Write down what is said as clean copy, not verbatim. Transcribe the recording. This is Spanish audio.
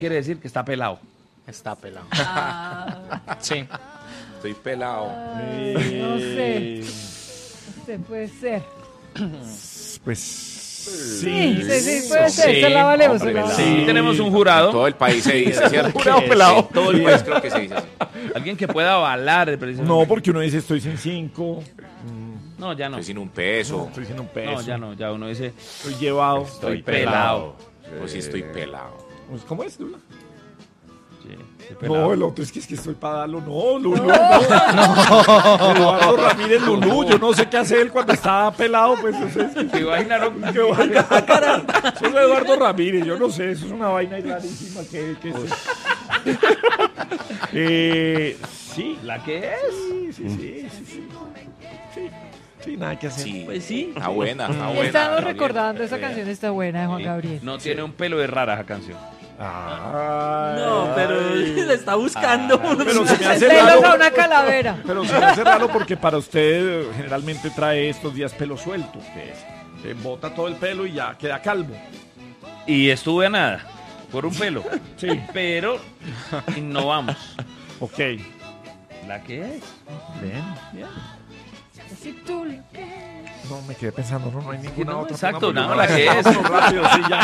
quiere decir que está pelado. Está pelado. Sí. Estoy pelado. No sé. No sé, puede ser. Pues Sí, puede ser. Sí, Se la valemos. hombre, se la ¿verdad? valemos. Sí, tenemos un En jurado. todo el país se dice, ¿cierto? Jurado pelado. En todo el país creo que se dice así. Alguien que pueda avalar precisamente. no, porque uno dice estoy sin 5, No, ya no. Estoy sin un peso. estoy sin un peso, No, ya no. Ya uno dice, estoy llevado. Estoy pelado. Pues sí, estoy pelado. Pues, ¿cómo es, Lula? sí, estoy pelado. No, el otro es que estoy para darlo. No, Lulú. No. Eduardo Ramírez Lulú. Yo no sé qué hace él cuando está pelado. Pues eso es. ¿Se imaginaron? Eso es Eduardo Ramírez. Yo no sé. Eso es una vaina rarísima. ¿Qué es? Sí. ¿La que es? Sí, nada que hacer. Sí. Pues sí. Está buena, está buena. Estamos Gabriel. recordando esa canción, está buena de Juan Gabriel. No tiene un pelo de rara esa canción. No, pero se está buscando. Pero se me hace Pelos a raro. una calavera. Pero se me hace raro porque para usted generalmente trae estos días pelo suelto. Que se bota todo el pelo y ya queda calvo. Y estuve a nada, por un pelo. Sí. Pero innovamos. Ok. ¿La que es? Bien. Si tú No, me quedé pensando, no hay ninguna No, otra. exacto, Póngame no, una la que es. rápido, sí, ya.